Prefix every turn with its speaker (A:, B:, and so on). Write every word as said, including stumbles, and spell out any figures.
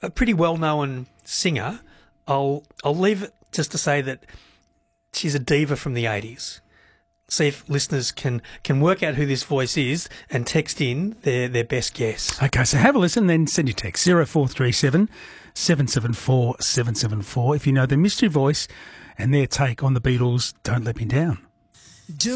A: a pretty well-known singer. I'll I'll leave it just to say that she's a diva from the eighties. See if listeners can, can work out who this voice is and text in their, their best guess.
B: Okay, so have a listen, then send your text zero four three seven, seven seven four, seven seven four if you know the mystery voice and their take on the Beatles' Don't Let Me Down.